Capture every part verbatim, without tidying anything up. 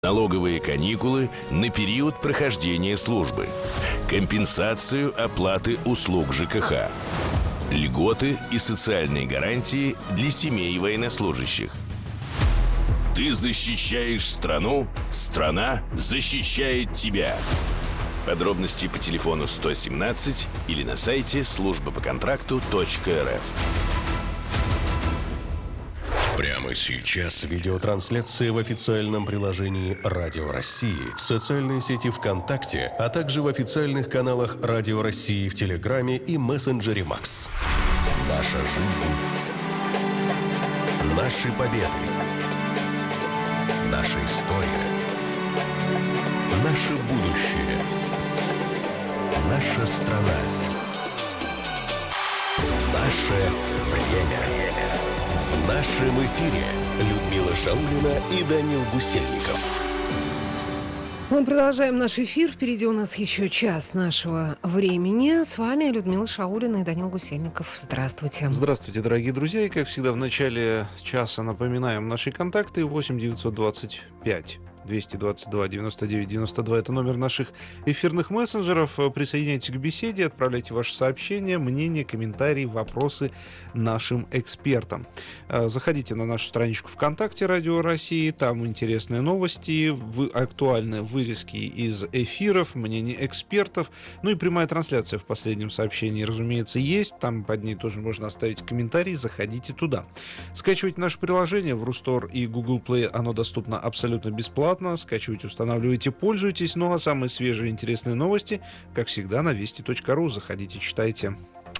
Налоговые каникулы на период прохождения службы, компенсацию оплаты услуг ЖКХ, льготы и социальные гарантии для семей военнослужащих. Ты защищаешь страну, страна защищает тебя. Подробности по телефону сто семнадцать или на сайте служба по контракту точка эр эф. Прямо сейчас видеотрансляция в официальном приложении Радио России, в социальной сети ВКонтакте, а также в официальных каналах Радио России в Телеграме и мессенджере Макс. Наша жизнь, наши победы, наша история, наше будущее, наша страна, наше время. В нашем эфире Людмила Шаулина и Данил Гусельников. Мы продолжаем наш эфир. Впереди у нас еще час нашего времени. С вами Людмила Шаулина и Данил Гусельников. Здравствуйте. Здравствуйте, дорогие друзья. И, как всегда, в начале часа напоминаем наши контакты. восемь девятьсот двадцать пять двести двадцать два девяносто девять девяносто два. Это номер наших эфирных мессенджеров. Присоединяйтесь к беседе, отправляйте ваши сообщения, мнения, комментарии, вопросы нашим экспертам. Заходите на нашу страничку ВКонтакте Радио России. Там интересные новости, актуальные вырезки из эфиров, мнения экспертов. Ну и прямая трансляция в последнем сообщении, разумеется, есть. Там под ней тоже можно оставить комментарий. Заходите туда. Скачивайте наше приложение в Рустор и Google Play. Оно доступно абсолютно бесплатно. Скачивайте, устанавливайте, пользуйтесь. Ну а самые свежие и интересные новости, как всегда, на вести точка ру. Заходите, читайте.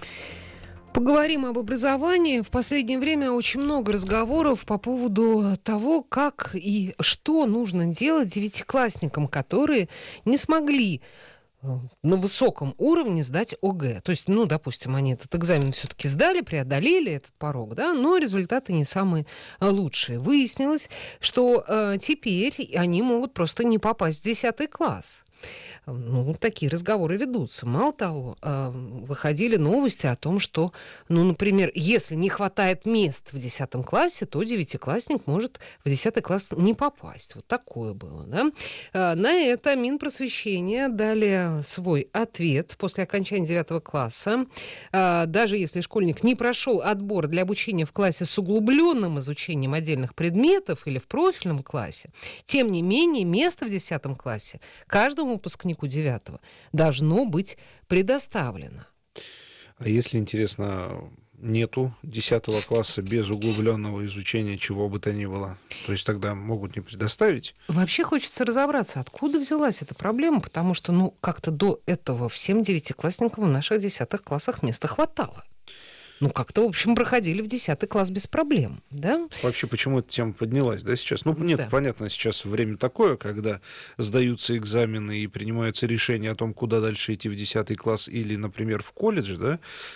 Поговорим об образовании. В последнее время очень много разговоров по поводу того, как и что нужно делать девятиклассникам, которые не смогли на высоком уровне сдать ОГЭ. То есть, ну, допустим, они этот экзамен все-таки сдали, преодолели этот порог, да, но результаты не самые лучшие. Выяснилось, что э, теперь они могут просто не попасть в десятый класс. Ну, такие разговоры ведутся. Мало того, выходили новости о том, что, ну, например, если не хватает мест в десятом классе, то девятиклассник может в десятый класс не попасть. Вот такое было, да? На это Минпросвещение дали свой ответ после окончания девятого класса. Даже если школьник не прошел отбор для обучения в классе с углубленным изучением отдельных предметов или в профильном классе, тем не менее, место в десятом классе каждому выпускнику девятого должно быть предоставлено. А если, интересно, нету десятого класса без углубленного изучения чего бы то ни было, то есть тогда могут не предоставить? Вообще хочется разобраться, откуда взялась эта проблема, потому что, ну, как-то до этого всем девятиклассникам в наших десятых классах места хватало. Ну, как-то, в общем, проходили в десятый класс без проблем, да? Вообще, почему эта тема поднялась, да, сейчас? Ну, нет, да. Понятно, сейчас время такое, когда сдаются экзамены и принимаются решения о том, куда дальше идти в десятый класс или, например, в колледж, да,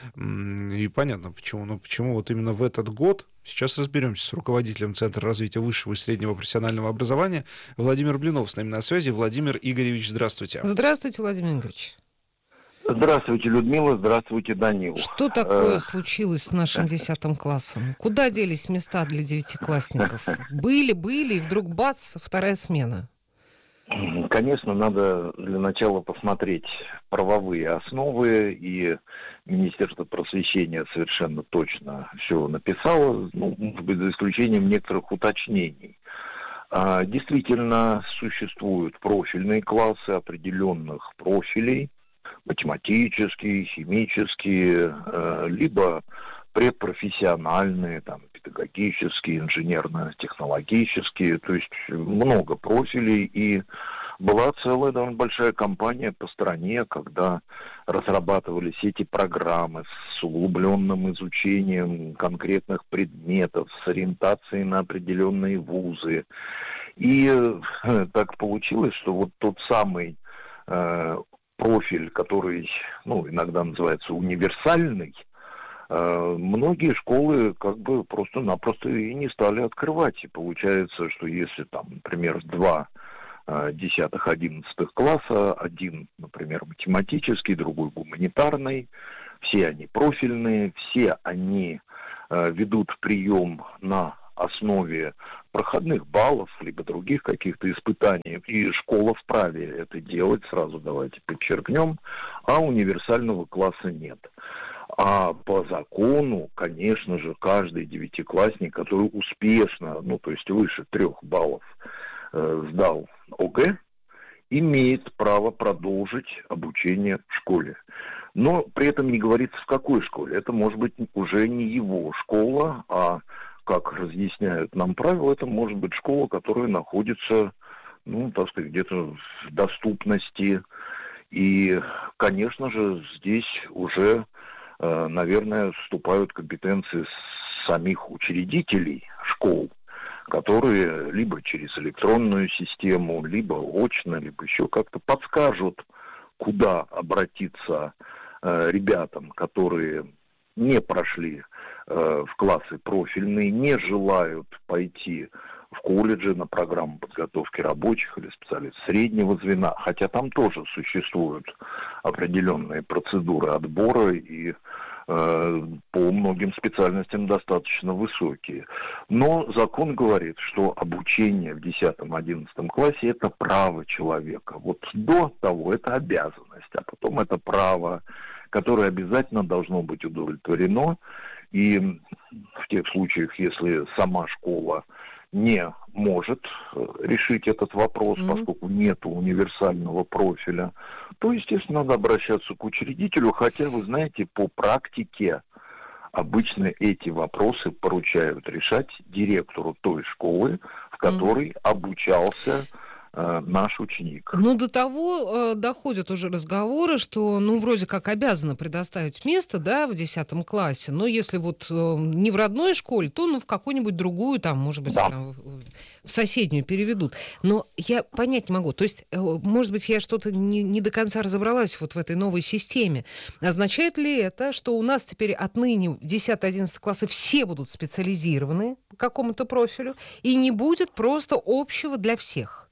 и понятно, почему. Но почему вот именно в этот год, сейчас разберемся с руководителем Центра развития высшего и среднего профессионального образования Владимир Блинов с нами на связи. Владимир Игоревич, здравствуйте. Здравствуйте, Владимир Игоревич. Здравствуйте, Людмила, здравствуйте, Данил. Что такое случилось с нашим десятым классом? Куда делись места для девятиклассников? Были, были, и вдруг бац, вторая смена. Конечно, надо для начала посмотреть правовые основы, и Министерство просвещения совершенно точно все написало, ну, может быть, за исключением некоторых уточнений. Действительно, существуют профильные классы определенных профилей, математические, химические, э, либо предпрофессиональные, там, педагогические, инженерно-технологические, то есть много профилей, и была целая довольно большая кампания по стране, когда разрабатывались эти программы с углубленным изучением конкретных предметов, с ориентацией на определенные вузы. И э, так получилось, что вот тот самый э, профиль, который, ну, иногда называется универсальный, э, многие школы как бы просто-напросто и не стали открывать. И получается, что если там, например, два э, десятых-одиннадцатых класса, один, например, математический, другой гуманитарный, все они профильные, все они э, ведут прием на основе проходных баллов, либо других каких-то испытаний. И школа вправе это делать, сразу давайте подчеркнем, а универсального класса нет. А по закону, конечно же, каждый девятиклассник, который успешно, ну то есть выше трех баллов э, сдал ОГЭ, имеет право продолжить обучение в школе. Но при этом не говорится, в какой школе. Это может быть уже не его школа, а, как разъясняют нам правила, это может быть школа, которая находится, ну, так сказать, где-то в доступности. И, конечно же, здесь уже, э, наверное, вступают компетенции самих учредителей школ, которые либо через электронную систему, либо очно, либо еще как-то подскажут, куда обратиться э, ребятам, которые не прошли э, в классы профильные, не желают пойти в колледжи на программу подготовки рабочих или специалистов среднего звена, хотя там тоже существуют определенные процедуры отбора и э, по многим специальностям достаточно высокие. Но закон говорит, что обучение в десятом-одиннадцатом классе – это право человека. Вот до того это обязанность, а потом это право, которое обязательно должно быть удовлетворено. И в тех случаях, если сама школа не может решить этот вопрос, mm-hmm. поскольку нет универсального профиля, то, естественно, надо обращаться к учредителю, хотя, вы знаете, по практике обычно эти вопросы поручают решать директору той школы, в которой mm-hmm. обучался э, наш ученик. Ну, до того э, доходят уже разговоры, что, ну, вроде как обязаны предоставить место, да, в десятом классе, но если вот э, не в родной школе, то, ну, в какую-нибудь другую, там, может быть, да. там, в соседнюю переведут. Но я понять не могу. То есть, э, может быть, я что-то не, не до конца разобралась вот в этой новой системе. Означает ли это, что у нас теперь отныне десятый-одиннадцатый классы все будут специализированы по какому-то профилю, и не будет просто общего для всех?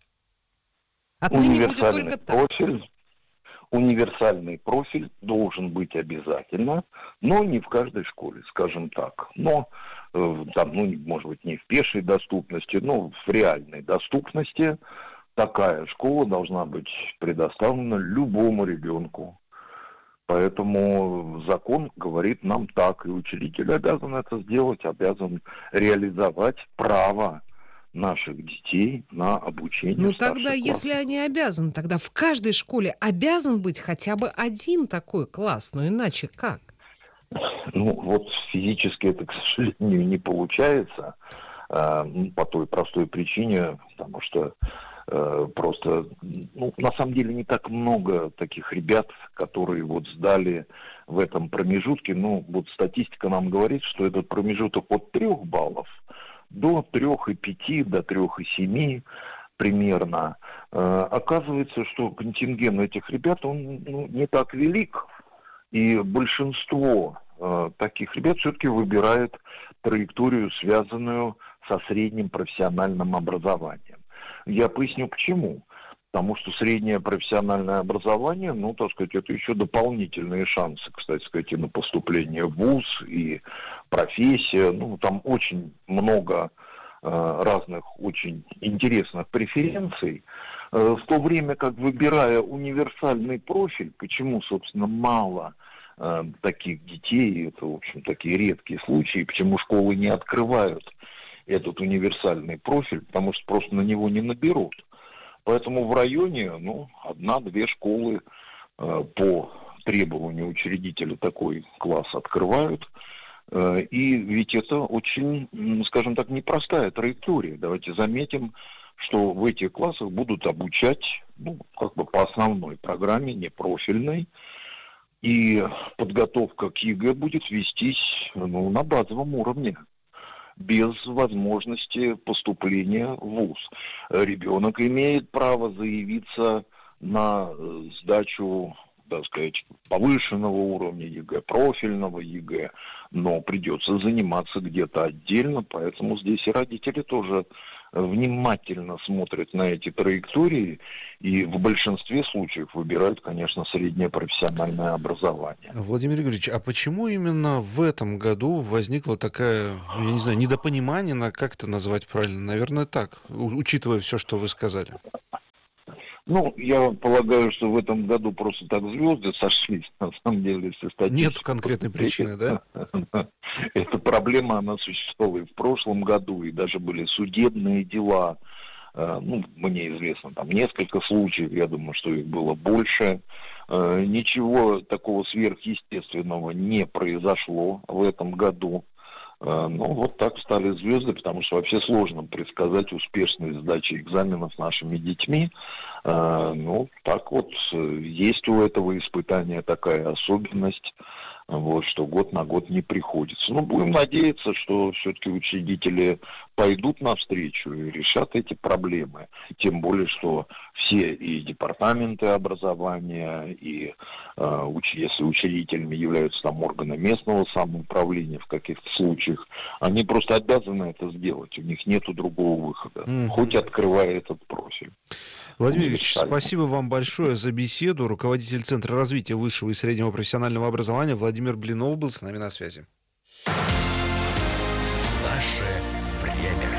Отныне будет только так. Профиль, универсальный профиль должен быть обязательно, но не в каждой школе, скажем так. Но э, там, ну, может быть, не в пешей доступности, но в реальной доступности такая школа должна быть предоставлена любому ребенку. Поэтому закон говорит нам так, и учредитель обязан это сделать, обязан реализовать право наших детей на обучение. Ну тогда, если они обязаны, тогда в каждой школе обязан быть хотя бы один такой класс, но иначе как? Ну вот физически это, к сожалению, не получается, э, по той простой причине, потому что э, просто, ну, на самом деле не так много таких ребят, которые вот сдали в этом промежутке. Ну вот статистика нам говорит, что этот промежуток от трех баллов до трех и пяти, до трех и семи примерно. Э, оказывается, что контингент этих ребят, он ну, не так велик. И большинство э, таких ребят все-таки выбирает траекторию, связанную со средним профессиональным образованием. Я поясню, почему. Потому что среднее профессиональное образование, ну, так сказать, это еще дополнительные шансы, кстати сказать, и на поступление в вуз, и профессия. Ну, там очень много э, разных очень интересных преференций. Э, в то время как, выбирая универсальный профиль, почему, собственно, мало э, таких детей, это, в общем, такие редкие случаи, почему школы не открывают этот универсальный профиль, потому что просто на него не наберут. Поэтому в районе, ну, одна-две школы э, по требованию учредителя такой класс открывают. Э, и ведь это очень, скажем так, непростая траектория. Давайте заметим, что в этих классах будут обучать, ну, как бы по основной программе, не профильной. И подготовка к ЕГЭ будет вестись, ну, на базовом уровне, без возможности поступления в вуз. Ребенок имеет право заявиться на сдачу, так сказать, повышенного уровня ЕГЭ, профильного ЕГЭ, но придется заниматься где-то отдельно, поэтому здесь и родители тоже внимательно смотрят на эти траектории и в большинстве случаев выбирают, конечно, среднее профессиональное образование. Владимир Григорьевич, а почему именно в этом году возникла такая, я не знаю, недопонимание, на как это назвать правильно? Наверное, так, учитывая все, что вы сказали. Ну, я полагаю, что в этом году просто так звезды сошлись, на самом деле, все статистики. Нет конкретной причины, да? Эта проблема, она существовала и в прошлом году, и даже были судебные дела. Ну, мне известно, там несколько случаев, я думаю, что их было больше. Ничего такого сверхъестественного не произошло в этом году. Ну, вот так встали звезды, потому что вообще сложно предсказать успешность сдачи экзаменов нашими детьми. Ну, так вот, есть у этого испытания такая особенность, вот, что год на год не приходится. Ну, будем надеяться, что все-таки учредители пойдут навстречу и решат эти проблемы. Тем более, что все и департаменты образования, и э, уч- если учредителями являются там органы местного самоуправления в каких-то случаях, они просто обязаны это сделать. У них нету другого выхода, mm-hmm. хоть открывая этот профиль. Владимир Ильич, спасибо вам большое за беседу. Руководитель Центра развития высшего и среднего профессионального образования Владимир Блинов был с нами на связи. Наше время.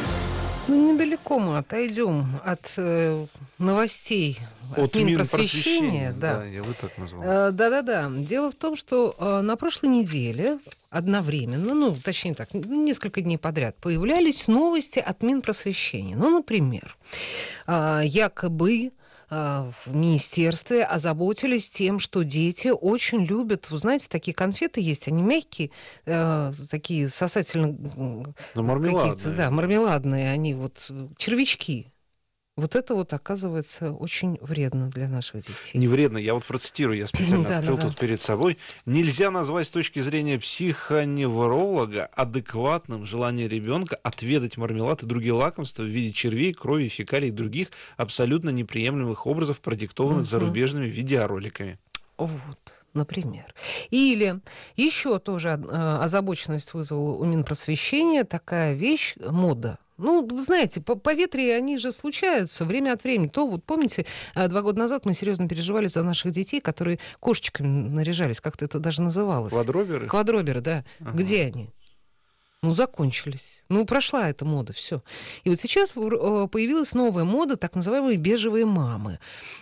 Ну, недалеко мы отойдем от э, новостей от, от Минпросвещения. Да. Да, я бы так назвал. Э, да-да-да. Дело в том, что э, на прошлой неделе одновременно, ну, точнее так, несколько дней подряд появлялись новости от Минпросвещения. Ну, например, э, якобы в министерстве озаботились тем, что дети очень любят, вы знаете, такие конфеты есть, они мягкие, э, такие сосательно... Ну, мармеладные. Да, мармеладные, они вот, червячки. Вот это вот, оказывается, очень вредно для наших детей. Не вредно, я вот процитирую, я специально да, открыл да, тут да. перед собой. Нельзя назвать с точки зрения психоневролога адекватным желание ребенка отведать мармелад и другие лакомства в виде червей, крови, фекалий и других абсолютно неприемлемых образов, продиктованных uh-huh. зарубежными видеороликами. Вот. Например. Или еще тоже э, озабоченность вызвала у Минпросвещения такая вещь, мода. Ну, вы знаете, по, по ветре они же случаются время от времени. То, вот помните, два года назад мы серьезно переживали за наших детей, которые кошечками наряжались, как-то это даже называлось. Квадроберы? Квадроберы, да. Ага. Где они? Ну, закончились. Ну, прошла эта мода, все. И вот сейчас появилась новая мода, так называемые бежевые мамы.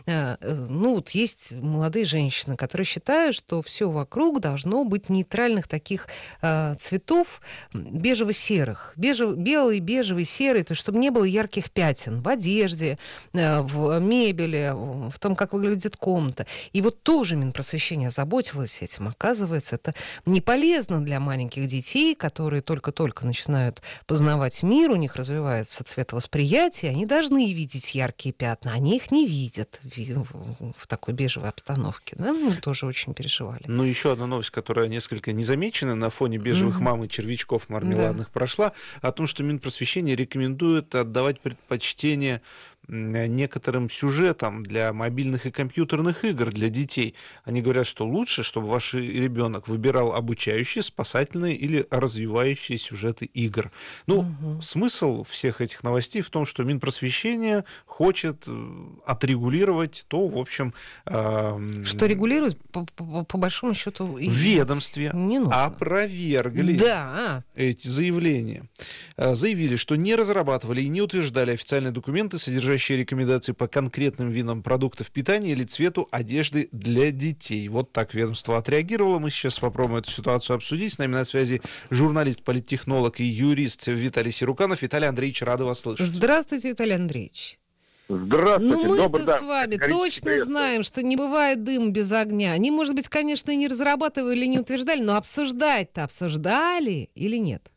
Ну, вот есть молодые женщины, которые считают, что все вокруг должно быть нейтральных таких цветов, бежево-серых. Бежев... Белый, бежевый, серый, то есть чтобы не было ярких пятен в одежде, в мебели, в том, как выглядит комната. И вот тоже Минпросвещение озаботилось этим. Оказывается, это не полезно для маленьких детей, которые только только начинают познавать мир, у них развивается цветовосприятие, они должны видеть яркие пятна, они их не видят в, в такой бежевой обстановке. Да? Мы тоже очень переживали. Ну, еще одна новость, которая несколько незамечена на фоне бежевых mm-hmm. мам и червячков мармеладных, да. прошла, о том, что Минпросвещение рекомендует отдавать предпочтение некоторым сюжетам для мобильных и компьютерных игр для детей. Они говорят, что лучше, чтобы ваш ребенок выбирал обучающие, спасательные или развивающие сюжеты игр. Ну, угу. смысл всех этих новостей в том, что Минпросвещение хочет отрегулировать то, в общем... Э, что регулировать, по, по, по большому счету... В ведомстве опровергли да. эти заявления. Заявили, что не разрабатывали и не утверждали официальные документы, содержащие рекомендации по конкретным видам продуктов питания или цвету одежды для детей. Вот так ведомство отреагировало. Мы сейчас попробуем эту ситуацию обсудить. С нами на связи журналист, политтехнолог и юрист Виталий Сируканов. Виталий Андреевич, рады вас слышать. Здравствуйте, Виталий Андреевич. Здравствуйте. Ну, мы-то да. с вами Горите точно привет. знаем, что не бывает дым без огня. Они, может быть, конечно, и не разрабатывали, не утверждали, но обсуждать-то обсуждали или нет?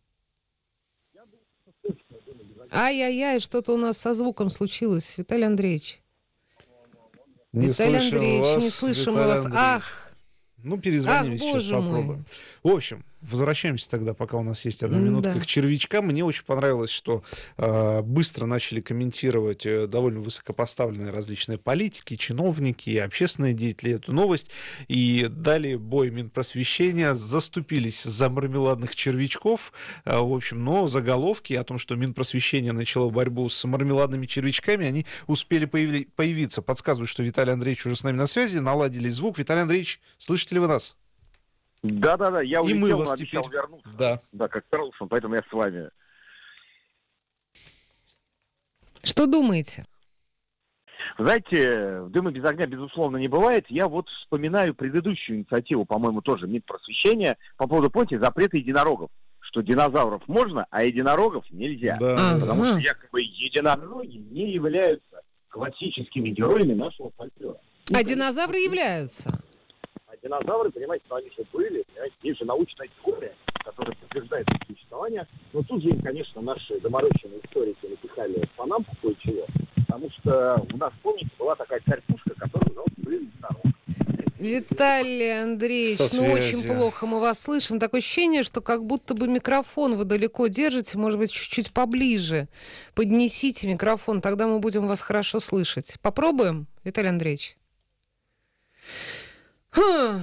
Ай-яй-яй, что-то у нас со звуком случилось, Виталий Андреевич. Не Виталий слышим Андреевич, вас, не слышим Виталий вас. Андреевич. Ах, Ну, перезвонили Ах, сейчас, боже мой. попробуем. В общем, возвращаемся тогда, пока у нас есть одна минутка, Да. к червячкам. Мне очень понравилось, что э, быстро начали комментировать э, довольно высокопоставленные различные политики, чиновники и общественные деятели эту новость. И дали бой Минпросвещения, заступились за мармеладных червячков. Э, в общем, но заголовки о том, что Минпросвещение начало борьбу с мармеладными червячками, они успели появи- появиться. Подсказываю, что Виталий Андреевич уже с нами на связи, наладили звук. Виталий Андреевич, слышите ли вы нас? Да-да-да, я И улетел, мы но вас обещал теперь- вернуться. Да. Да, как Карлсон, поэтому я с вами. Что думаете? Знаете, дыма без огня, безусловно, не бывает. Я вот вспоминаю предыдущую инициативу, по-моему, тоже Минпросвещения, по поводу, помните, запрета единорогов. Что динозавров можно, а единорогов нельзя. Да. Ага. Потому что якобы единороги не являются классическими героями нашего фольклора. А динозавры являются. А динозавры, понимаете, ну, они же были, понимаете, есть же научная теория, которая подтверждает их существование. Но тут же им, конечно, наши доморощенные историки напихали по нам кое-чего. Потому что у нас, помните, была такая царь-пушка, которая называлась «Блин, единорог». Виталий Андреевич, Со ну очень связью. плохо мы вас слышим. Такое ощущение, что как будто бы микрофон вы далеко держите, может быть, чуть-чуть поближе. Поднесите микрофон, тогда мы будем вас хорошо слышать. Попробуем, Виталий Андреевич? Хм.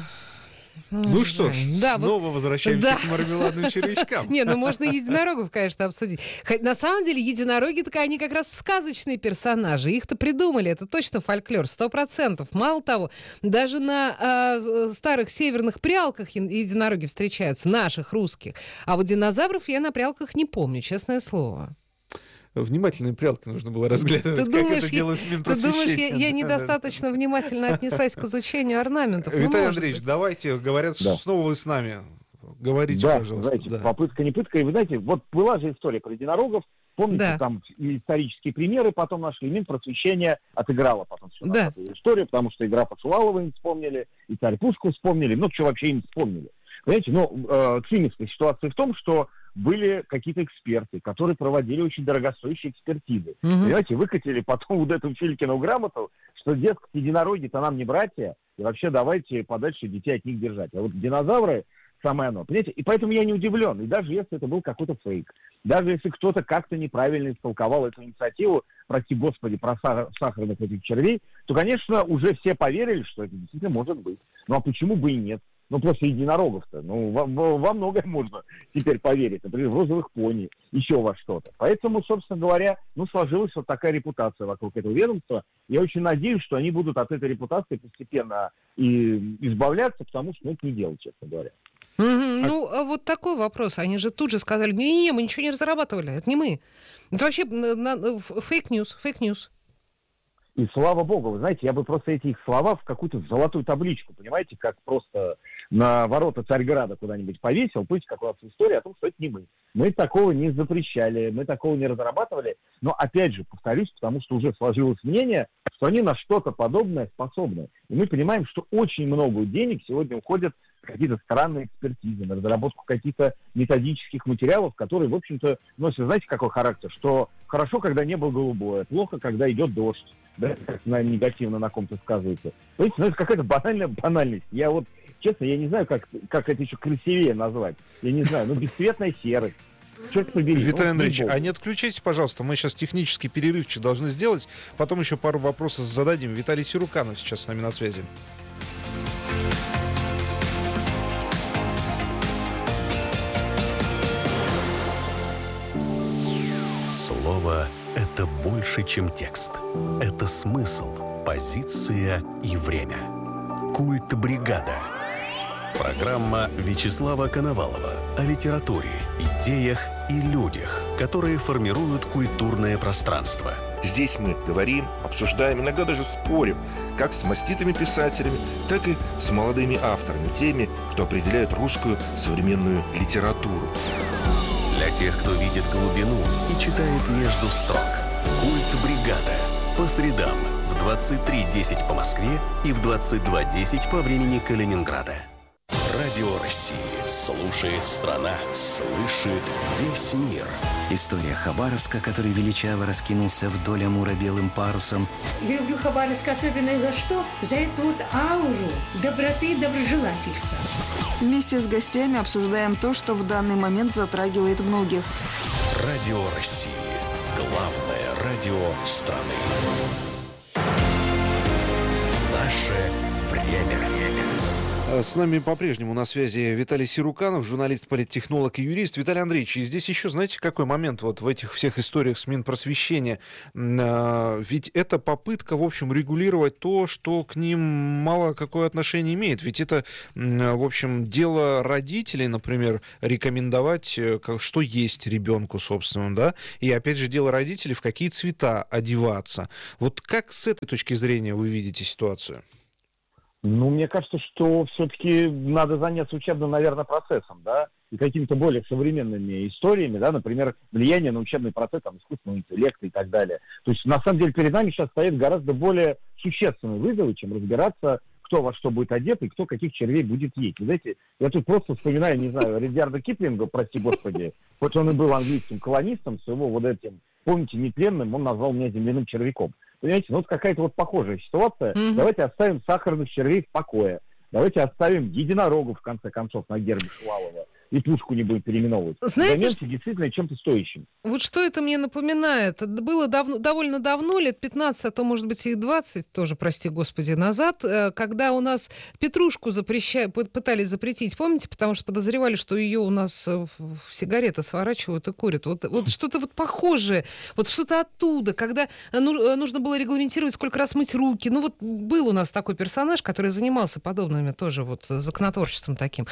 Ну что ж, Да, вот- снова возвращаемся Да. к мармеладным червячкам. Не, ну можно единорогов, конечно, обсудить. Хоть на самом деле единороги, так они как раз сказочные персонажи. Их-то придумали, это точно фольклор, сто процентов. Мало того, даже на э, старых северных прялках е- единороги встречаются, наших, русских. А вот динозавров я на прялках не помню, честное слово. Внимательной прялкой нужно было разглядывать, Ты как думаешь, это я- делают в Ты думаешь, я, Минпросвещении. я недостаточно внимательно отнеслась к изучению орнаментов? Ну, Виталий может Андреевич, быть. давайте, говорят, Да. снова вы с нами. Говорите, Да, пожалуйста. знаете, Да. попытка не пытка. И вы знаете, вот была же история про единорогов. Помните, Да. там и исторические примеры потом нашли. Минпросвещение отыграло потом всю Да. эту историю, потому что и графа Шувалова им вспомнили, и царь-пушку вспомнили. Ну, что вообще им вспомнили. Понимаете, ну, э, циническая ситуация в том, что были какие-то эксперты, которые проводили очень дорогостоящие экспертизы. Мгм. Понимаете, выкатили потом вот эту Филькину грамоту, что, дескать, единороги-то нам не братья, и вообще давайте подальше детей от них держать. А вот динозавры самое оно. Понимаете? И поэтому я не удивлен. И даже если это был какой-то фейк, даже если кто-то как-то неправильно истолковал эту инициативу, прости господи, про са- сахарных этих червей, то, конечно, уже все поверили, что это действительно может быть. Ну а почему бы и нет? Ну, после единорогов-то. Ну, во, во- во многое можно теперь поверить. Например, в розовых пони, еще во что-то. Поэтому, собственно говоря, ну, сложилась вот такая репутация вокруг этого ведомства. Я очень надеюсь, что они будут от этой репутации постепенно и избавляться, потому что ну, это не дело, честно говоря. Мгм. Ну, а вот такой вопрос. Они же тут же сказали, не-не-не, мы ничего не разрабатывали, это не мы. Это вообще фейк-ньюс, фейк-ньюс. И слава богу, вы знаете, я бы просто эти их слова в какую-то золотую табличку, понимаете, как просто на ворота Царьграда куда-нибудь повесил. Помните, как у нас история о том, что это не мы. Мы такого не запрещали, мы такого не разрабатывали. Но опять же, повторюсь, потому что уже сложилось мнение, что они на что-то подобное способны. И мы понимаем, что очень много денег сегодня уходят в какие-то странные экспертизы, на разработку каких-то методических материалов, которые, в общем-то, носят, знаете, какой характер? Что хорошо, когда небо голубое, плохо, когда идет дождь. Да, как на, негативно на ком-то сказывается. Знаете, ну это какая-то банальная банальность. Я вот, честно, я не знаю, как, как это еще красивее назвать. Я не знаю, ну бесцветная серость. Черт побери. Виталий ну, Андреевич, ей-богу. а не отключайтесь, пожалуйста. Мы сейчас технический перерывчик должны сделать. Потом еще пару вопросов зададим. Виталий Сируканов сейчас с нами на связи. Слово — это больше, чем текст. Это смысл, позиция и время. Культ бригада. Программа Вячеслава Коновалова о литературе, идеях и людях, которые формируют культурное пространство. Здесь мы говорим, обсуждаем, иногда даже спорим, как с маститыми писателями, так и с молодыми авторами, теми, кто определяет русскую современную литературу. Для тех, кто видит глубину и читает между строк. Культ бригада. По средам в двадцать три десять по Москве и в двадцать два десять по времени Калининграда. Радио России. Слушает страна. Слышит весь мир. История Хабаровска, который величаво раскинулся вдоль Амура белым парусом. Я люблю Хабаровск особенно за что? За эту вот ауру доброты и доброжелательства. Вместе с гостями обсуждаем то, что в данный момент затрагивает многих. Радио России. Главное радио страны. Наше время. С нами по-прежнему на связи Виталий Сируканов, журналист, политтехнолог и юрист. Виталий Андреевич, и здесь еще, знаете, какой момент вот в этих всех историях с Минпросвещения? Ведь это попытка, в общем, регулировать то, что к ним мало какое отношение имеет. Ведь это, в общем, дело родителей, например, рекомендовать, что есть ребенку собственному, да? И, опять же, дело родителей, в какие цвета одеваться. Вот как с этой точки зрения вы видите ситуацию? Ну, мне кажется, что все-таки надо заняться учебным, наверное, процессом, да, и какими-то более современными историями, да, например, влияние на учебный процесс, там, искусственного интеллекта и так далее. То есть, на самом деле, перед нами сейчас стоят гораздо более существенные вызовы, чем разбираться, кто во что будет одет и кто каких червей будет есть. Вы знаете, я тут просто вспоминаю, не знаю, Редьярда Киплинга, прости господи, хоть он и был английским колонистом, с его вот этим, помните, непленным, он назвал меня земляным червяком. Понимаете, ну вот какая-то вот похожая ситуация. Mm-hmm. Давайте оставим сахарных червей в покое. Давайте оставим единорогов, в конце концов, на гербе Шувалова. И пушку не будем переименовывать. Знаете, займемся действительно чем-то стоящим. Вот что это мне напоминает? Это было давно, довольно давно, лет пятнадцать, а то, может быть, и двадцать, тоже, прости господи, назад, когда у нас петрушку запрещали, пытались запретить, помните? Потому что подозревали, что ее у нас в сигареты сворачивают и курят. Вот, вот что-то вот похожее, вот что-то оттуда, когда нужно было регламентировать, сколько раз мыть руки. Ну вот был у нас такой персонаж, который занимался подобными тоже вот законотворчеством таким.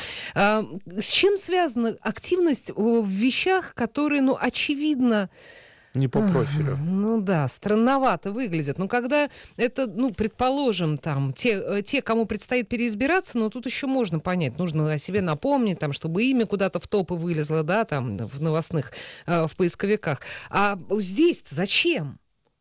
С чем связана активность в вещах, которые, ну, очевидно... Не по профилю. Ну да, странновато выглядят. Но когда это, ну, предположим, там, те, те, кому предстоит переизбираться, но тут еще можно понять. Нужно о себе напомнить, там, чтобы имя куда-то в топы вылезло, да, там, в новостных, в поисковиках. А здесь-то зачем?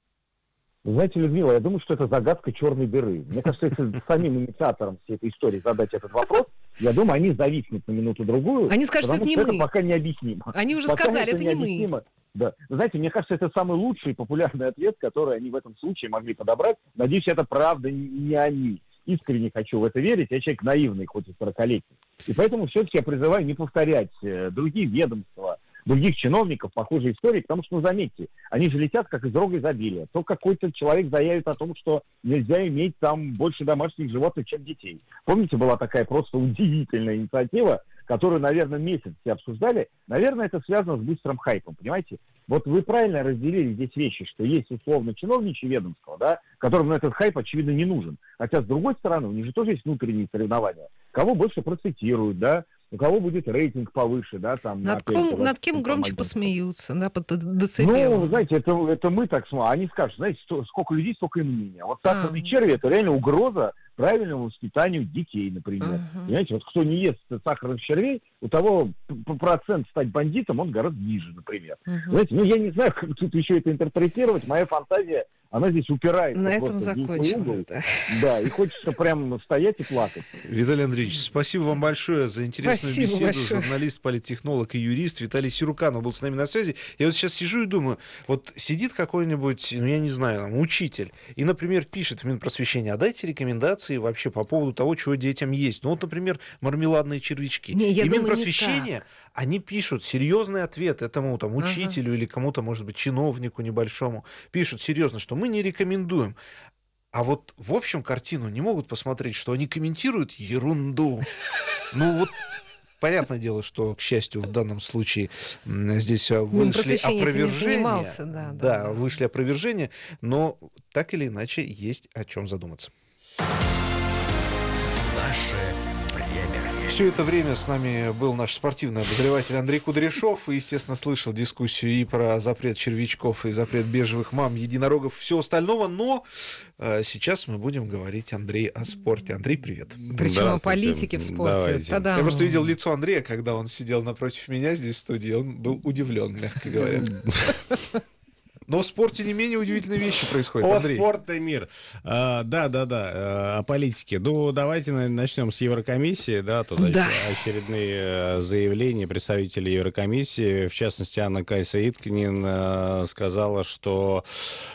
Знаете, Людмила, я думаю, что это загадка черной дыры. Мне кажется, если самим инициаторам всей этой истории задать этот вопрос, я думаю, они зависнут на минуту-другую. Они скажут, что это не мы. Это мы. пока необъяснимо. Они уже пока сказали, это не необъяснимо. мы. Да. Знаете, мне кажется, это самый лучший и популярный ответ, который они в этом случае могли подобрать. Надеюсь, это правда не они. Искренне хочу в это верить. Я человек наивный, хоть и сорокалетний. И поэтому все-таки я призываю не повторять другие ведомства, других чиновников похожие истории, потому что, ну, заметьте, они же летят как из рога изобилия. То какой-то человек заявит о том, что нельзя иметь там больше домашних животных, чем детей. Помните, была такая просто удивительная инициатива, которую, наверное, месяц все обсуждали. Наверное, это связано с быстрым хайпом, понимаете? Вот вы правильно разделили здесь вещи, что есть условно чиновничье ведомство, да, которым ну, этот хайп, очевидно, не нужен. Хотя, с другой стороны, у них же тоже есть внутренние соревнования. Кого больше процитируют, да, у кого будет рейтинг повыше, да, там... Над, ком, опять, над кем громче агентство. Посмеются, да, по децибелам. Ну, знаете, это, это мы так смотрим. Они скажут, знаете, сто, сколько людей, столько и мнения. Вот сахарные а. черви — это реально угроза правильному воспитанию детей, например. Uh-huh. Понимаете, вот кто не ест сахарных червей, у того процент стать бандитом, он гораздо ниже, например. Uh-huh. Знаете, ну, я не знаю, как тут еще это интерпретировать. Моя фантазия, она здесь упирается. На этом закончилось, да. Да, и хочется прям стоять и плакать. Виталий Андреевич, спасибо вам большое за интересную спасибо беседу. Большое. Журналист, политтехнолог и юрист Виталий Сируканов был с нами на связи. Я вот сейчас сижу и думаю, вот сидит какой-нибудь, ну, я не знаю, там, учитель, и, например, пишет в Минпросвещение, а дайте рекомендации вообще по поводу того, чего детям есть. Ну, вот, например, мармеладные червячки. Не, я и думаю, Минпросвещение, они пишут серьезный ответ этому там, учителю ага. или кому-то, может быть, чиновнику небольшому. Пишут серьезно, что мы не рекомендуем. А вот в общем картину не могут посмотреть, что они комментируют ерунду. Ну вот понятное дело, что, к счастью, в данном случае здесь вышли опровержения. Да, да, да, вышли опровержения, но так или иначе есть о чем задуматься. Наше время. Все это время с нами был наш спортивный обозреватель Андрей Кудряшов. И, естественно, слышал дискуссию и про запрет червячков, и запрет бежевых мам, единорогов, всего остального. Но э, сейчас мы будем говорить, Андрей, о спорте. Андрей, привет. Причем о политике в спорте. Я просто видел лицо Андрея, когда он сидел напротив меня здесь в студии. Он был удивлен, мягко говоря. Но в спорте не менее удивительные вещи происходят, О, Андрей. спорт и мир. А, да, да, да, а, о политике. Ну, давайте начнем с Еврокомиссии. Да, тут да. очередные заявления представителей Еврокомиссии. В частности, Анна Кайса Иткинен а, сказала, что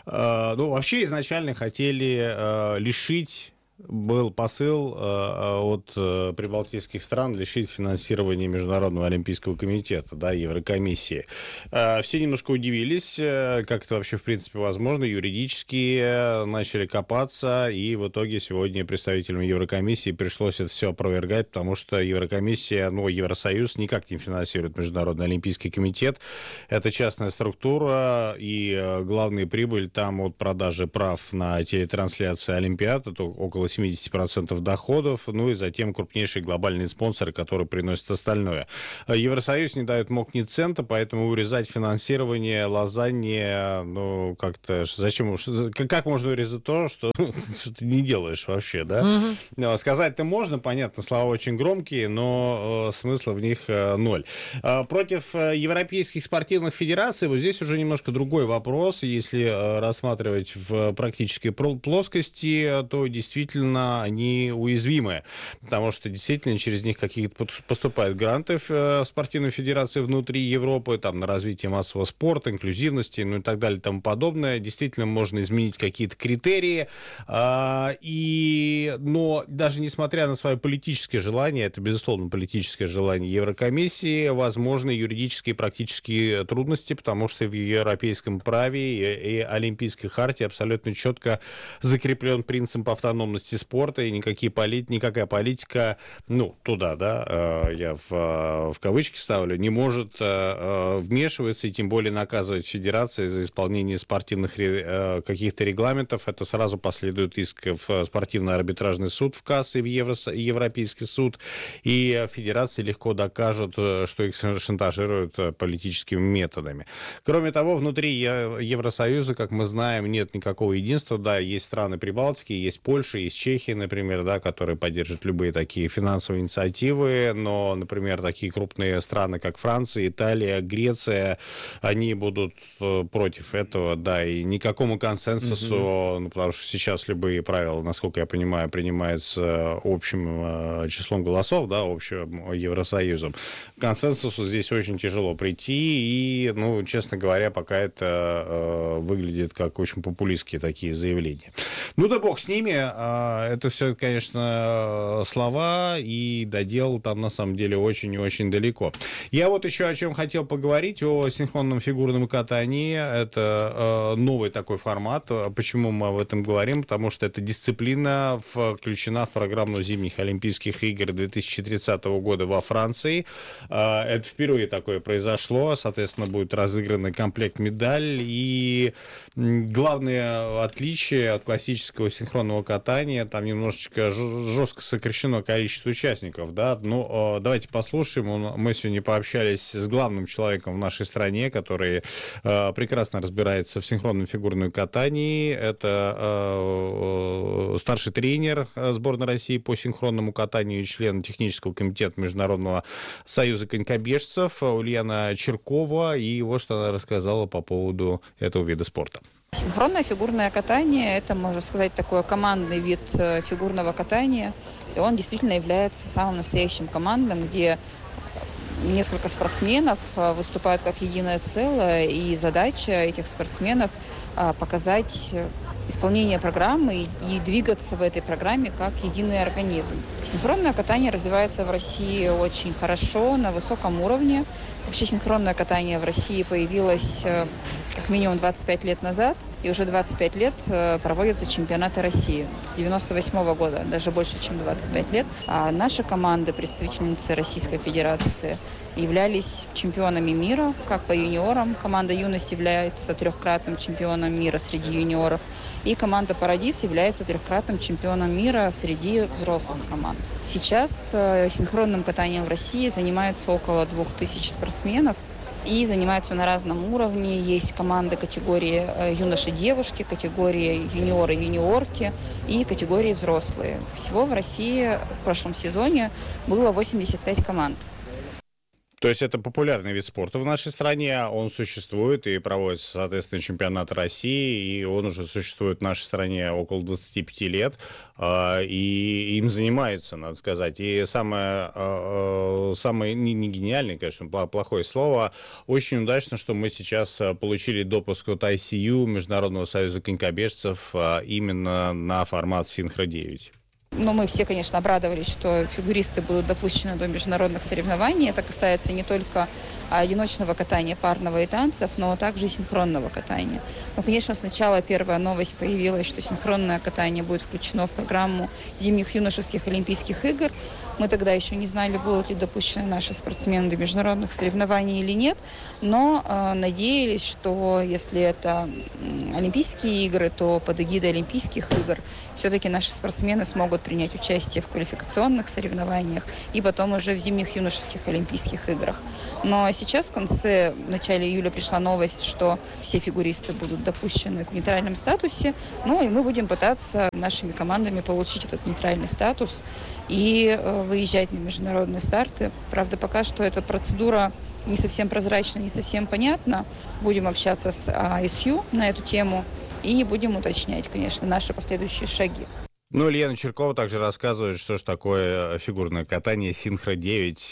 а, ну, вообще изначально хотели а, лишить... Был посыл э, от э, прибалтийских стран лишить финансирования Международного олимпийского комитета, да, Еврокомиссии. Э, все немножко удивились, э, как это вообще в принципе возможно, юридически э, начали копаться, и в итоге сегодня представителям Еврокомиссии пришлось это все опровергать, потому что Еврокомиссия, ну, Евросоюз никак не финансирует Международный олимпийский комитет. Это частная структура, и э, главная прибыль там от продажи прав на телетрансляции Олимпиад, это около семьдесят процентов доходов, ну и затем крупнейшие глобальные спонсоры, которые приносят остальное. Евросоюз не дает МОК ни цента, поэтому урезать финансирование лазаньи, ну, как-то, зачем, как можно урезать то, что, что ты не делаешь вообще, да? Mm-hmm. Сказать-то можно, понятно, слова очень громкие, но э, смысла в них э, ноль. Э, против э, европейских спортивных федераций, вот здесь уже немножко другой вопрос, если э, рассматривать в практической плоскости, то действительно они уязвимы, потому что действительно через них какие-то поступают гранты в спортивной федерации внутри Европы, там, на развитие массового спорта, инклюзивности, ну и так далее и тому подобное. Действительно можно изменить какие-то критерии, а, и, но даже несмотря на свое политическое желание, это, безусловно, политическое желание Еврокомиссии, возможны юридические и практические трудности, потому что в европейском праве и, и Олимпийской хартии абсолютно четко закреплен принцип автономности спорта, и никакие полит... никакая политика, ну, туда, да, я в, в кавычки ставлю, не может вмешиваться и тем более наказывать федерации за исполнение спортивных каких-то регламентов. Это сразу последует иск в спортивный арбитражный суд в КАС и в Евро... Европейский суд, и федерации легко докажут, что их шантажируют политическими методами. Кроме того, внутри Евросоюза, как мы знаем, нет никакого единства, да, есть страны Прибалтики, есть Польша, есть Чехия, например, да, которые поддерживают любые такие финансовые инициативы, но, например, такие крупные страны, как Франция, Италия, Греция, они будут против этого, да, и никакому консенсусу, mm-hmm. ну, потому что сейчас любые правила, насколько я понимаю, принимаются общим числом голосов, да, общим Евросоюзом. К консенсусу здесь очень тяжело прийти, и, ну, честно говоря, пока это э, выглядит как очень популистские такие заявления. Ну да бог с ними. Это все, конечно, слова, и до дела там на самом деле очень и очень далеко. Я вот еще о чем хотел поговорить, о синхронном фигурном катании. Это э, новый такой формат. Почему мы об этом говорим? Потому что эта дисциплина включена в программу зимних Олимпийских игр две тысячи тридцатого года во Франции. Э, это впервые такое произошло. Соответственно, будет разыгранный комплект медаль. И главное отличие от классического синхронного катания, там немножечко жестко сокращено количество участников, да, ну, давайте послушаем, мы сегодня пообщались с главным человеком в нашей стране, который э, прекрасно разбирается в синхронном фигурном катании, это э, старший тренер сборной России по синхронному катанию и член технического комитета Международного союза конькобежцев Ульяна Черкова, и вот что она рассказала по поводу этого вида спорта. Синхронное фигурное катание – это, можно сказать, такой командный вид фигурного катания. И он действительно является самым настоящим командным, где несколько спортсменов выступают как единое целое, и задача этих спортсменов – показать исполнение программы и двигаться в этой программе как единый организм. Синхронное катание развивается в России очень хорошо, на высоком уровне. Вообще синхронное катание в России появилось как минимум двадцать пять лет назад, и уже двадцать пять лет проводятся чемпионаты России. С девяносто восьмого года, даже больше, чем двадцать пять лет. А наша команда, представительницы Российской Федерации, являлись чемпионами мира, как по юниорам. Команда «Юность» является трехкратным чемпионом мира среди юниоров. И команда «Парадис» является трехкратным чемпионом мира среди взрослых команд. Сейчас синхронным катанием в России занимаются около двух тысяч спортсменов. И занимаются на разном уровне. Есть команды категории юноши-девушки, категории юниоры-юниорки и категории взрослые. Всего в России в прошлом сезоне было восемьдесят пять команд. То есть это популярный вид спорта в нашей стране, он существует и проводится, соответственно, чемпионат России, и он уже существует в нашей стране около двадцати пяти лет, и им занимаются, надо сказать. И самое, самое не, не гениальное, конечно, плохое слово, очень удачно, что мы сейчас получили допуск от ай си ю, Международного союза конькобежцев, именно на формат Синхро девять. Ну, мы все, конечно, обрадовались, что фигуристы будут допущены до международных соревнований. Это касается не только одиночного катания, парного и танцев, но также и синхронного катания. Но, конечно, сначала первая новость появилась, что синхронное катание будет включено в программу зимних юношеских Олимпийских игр. Мы тогда еще не знали, будут ли допущены наши спортсмены до международных соревнований или нет, но э, надеялись, что если это Олимпийские игры, то под эгидой Олимпийских игр все-таки наши спортсмены смогут принять участие в квалификационных соревнованиях и потом уже в зимних юношеских Олимпийских играх. Но сейчас в конце, в начале июля пришла новость, что все фигуристы будут допущены в нейтральном статусе, ну и мы будем пытаться нашими командами получить этот нейтральный статус и э, выезжать на международные старты. Правда, пока что эта процедура не совсем прозрачна, не совсем понятна. Будем общаться с ай эс ю на эту тему и будем уточнять, конечно, наши последующие шаги. Ну, Илья Черкова также рассказывает, что же такое фигурное катание Синхро девять,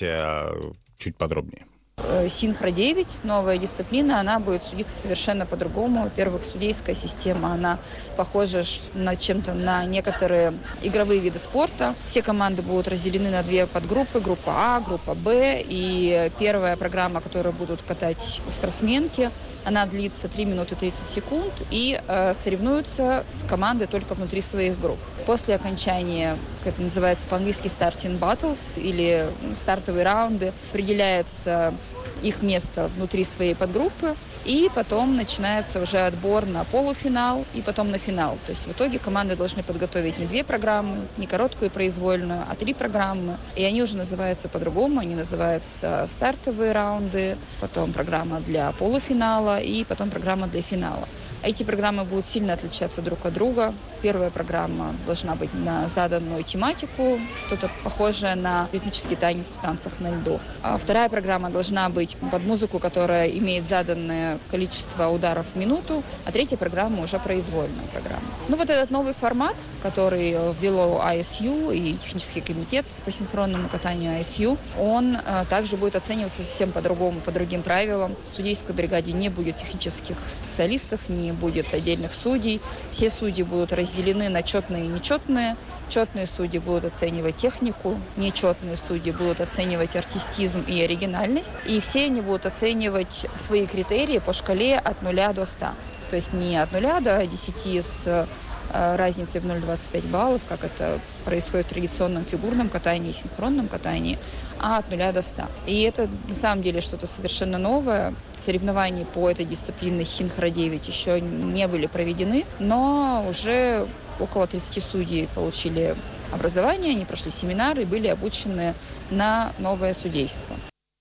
чуть подробнее. Синхро девять, новая дисциплина, она будет судиться совершенно по-другому. Во-первых, судейская система, она похожа на чем-то на некоторые игровые виды спорта. Все команды будут разделены на две подгруппы, группа А, группа Б. И первая программа, которую будут катать спортсменки, она длится три минуты тридцать секунд, и э, соревнуются команды только внутри своих групп. После окончания, как это называется по-английски, starting battles, или стартовые раунды, определяется их место внутри своей подгруппы, и потом начинается уже отбор на полуфинал и потом на финал. То есть в итоге команды должны подготовить не две программы, не короткую и произвольную, а три программы. И они уже называются по-другому, они называются стартовые раунды, потом программа для полуфинала и потом программа для финала. Эти программы будут сильно отличаться друг от друга. Первая программа должна быть на заданную тематику, что-то похожее на ритмический танец в танцах на льду. А вторая программа должна быть под музыку, которая имеет заданное количество ударов в минуту, а третья программа уже произвольная программа. Ну вот этот новый формат, который ввело ай эс ю и технический комитет по синхронному катанию ай эс ю, он а, также будет оцениваться совсем по-другому, по другим правилам. В судейской бригаде не будет технических специалистов, не будет отдельных судей. Все судьи будут разделены на четные и нечетные. Четные судьи будут оценивать технику, нечетные судьи будут оценивать артистизм и оригинальность. И все они будут оценивать свои критерии по шкале от нуля до ста. То есть не от нуля до десяти с разницей в ноль целых двадцать пять баллов, как это происходит в традиционном фигурном катании и синхронном катании, а от нуля до ста. И это на самом деле что-то совершенно новое. Соревнования по этой дисциплине Синхро девять еще не были проведены, но уже около тридцати судей получили образование, они прошли семинары и были обучены на новое судейство.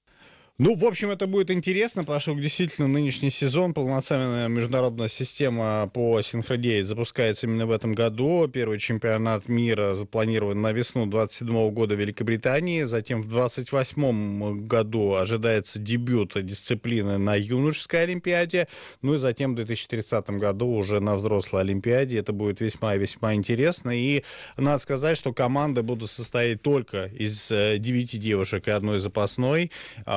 Ну, в общем, это будет интересно, потому что действительно нынешний сезон, полноценная международная система по Синхро девять запускается именно в этом году. Первый чемпионат мира запланирован на весну двадцать седьмого года в Великобритании. Затем в двадцать восьмом году ожидается дебют дисциплины на юношеской Олимпиаде. Ну и затем в две тысячи тридцатом году уже на взрослой Олимпиаде. Это будет весьма и весьма интересно. И надо сказать, что команды будут состоять только из девяти девушек и одной запасной.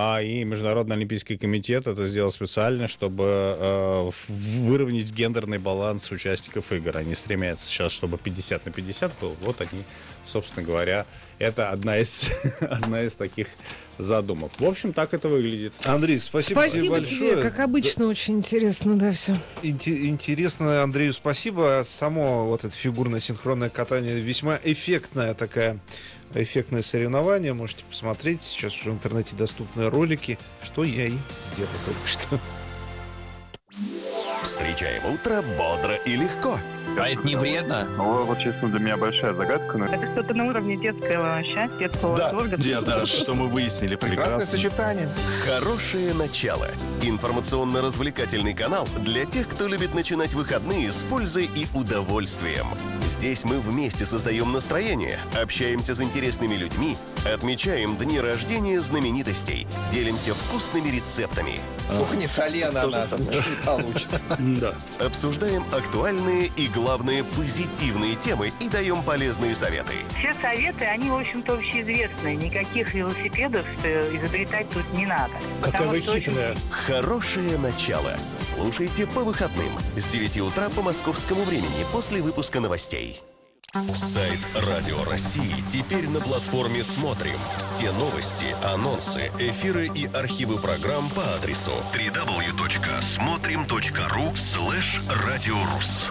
И Международный олимпийский комитет это сделал специально, чтобы э, выровнять гендерный баланс участников игр. Они стремятся сейчас, чтобы пятьдесят на пятьдесят был. Вот они, собственно говоря, это одна из, одна из таких задумок. В общем, так это выглядит. Андрей, спасибо, спасибо тебе большое. Тебе, как обычно, да. Очень интересно, да, все. Интересно, Андрею, спасибо. Само вот это фигурное синхронное катание весьма эффектная такая эффектное соревнование. Можете посмотреть. Сейчас уже в интернете доступны ролики, что я и сделал только что. Встречаем утро бодро и легко. А это не вредно? Ну, вот, честно, для меня большая загадка. Но... Это что-то на уровне детского счастья, детского да. восторга. Да, что мы выяснили. Прекрасное сочетание. Хорошее начало. Информационно-развлекательный канал для тех, кто любит начинать выходные с пользой и удовольствием. Здесь мы вместе создаем настроение, общаемся с интересными людьми, отмечаем дни рождения знаменитостей, делимся вкусными рецептами. Сколько не соли на нас, не получится. Да. Обсуждаем актуальные и, главное, позитивные темы и даем полезные советы. Все советы, они, в общем-то, общеизвестные. Никаких велосипедов изобретать тут не надо. Какая вы хитрая. Очень... Хорошее начало. Слушайте по выходным с девяти утра по московскому времени после выпуска новостей. Сайт Радио России теперь на платформе «Смотрим». Все новости, анонсы, эфиры и архивы программ по адресу дабл ю дабл ю дабл ю точка смотрим точка ру слэш радиорус.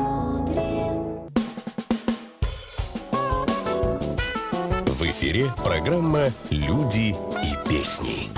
В эфире программа «Люди и песни».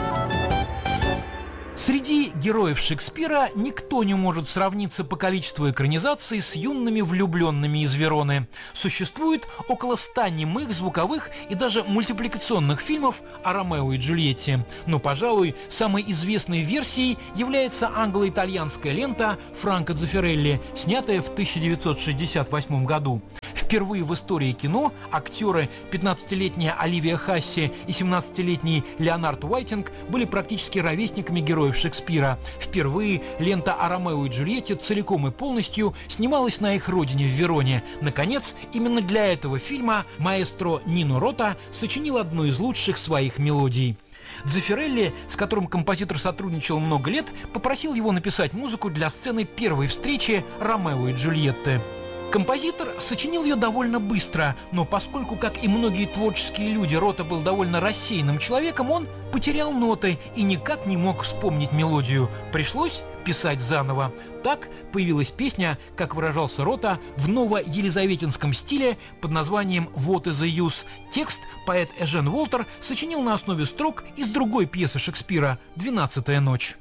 Среди героев Шекспира никто не может сравниться по количеству экранизаций с юными влюбленными из Вероны. Существует около ста немых, звуковых и даже мультипликационных фильмов о Ромео и Джульетте. Но, пожалуй, самой известной версией является англо-итальянская лента Франко Дзеффирелли, снятая в тысяча девятьсот шестьдесят восьмом году. Впервые в истории кино актеры пятнадцатилетняя Оливия Хасси и семнадцатилетний Леонард Уайтинг были практически ровесниками героев Шекспира. Впервые лента о Ромео и Джульетте целиком и полностью снималась на их родине в Вероне. Наконец, именно для этого фильма маэстро Нино Рота сочинил одну из лучших своих мелодий. Дзеффирелли, с которым композитор сотрудничал много лет, попросил его написать музыку для сцены первой встречи Ромео и Джульетты. Композитор сочинил ее довольно быстро, но поскольку, как и многие творческие люди, Рота был довольно рассеянным человеком, он потерял ноты и никак не мог вспомнить мелодию. Пришлось писать заново. Так появилась песня, как выражался Рота, в новоелизаветинском стиле под названием «What is the use?». Текст поэт Эжен Уолтер сочинил на основе строк из другой пьесы Шекспира «Двенадцатая ночь».